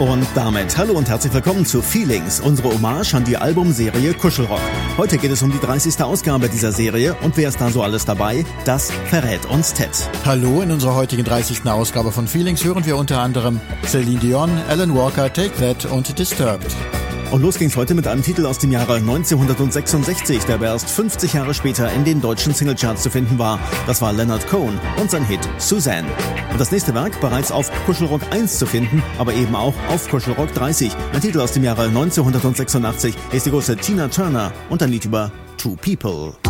Und damit hallo und herzlich willkommen zu Feelings, unsere Hommage an die Albumserie Kuschelrock. Heute geht es um die 30. Ausgabe dieser Serie und wer ist da so alles dabei? Das verrät uns Ted. Hallo, in unserer heutigen 30. Ausgabe von Feelings hören wir unter anderem Celine Dion, Alan Walker, Take That und Disturbed. Und los ging's heute mit einem Titel aus dem Jahre 1966, der aber erst 50 Jahre später in den deutschen Singlecharts zu finden war. Das war Leonard Cohen und sein Hit Suzanne. Und das nächste Werk bereits auf Kuschelrock 1 zu finden, aber eben auch auf Kuschelrock 30. Ein Titel aus dem Jahre 1986 ist die große Tina Turner und ein Lied über Two People.